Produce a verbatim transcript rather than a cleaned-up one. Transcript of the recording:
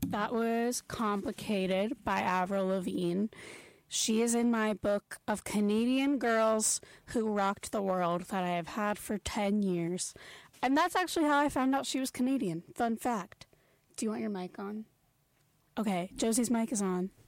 That was Complicated by Avril Lavigne. She is in my book of Canadian girls who rocked the world that I have had for ten years. And that's actually how I found out she was Canadian. Fun fact. Do you want your mic on? Okay, Josie's mic is on.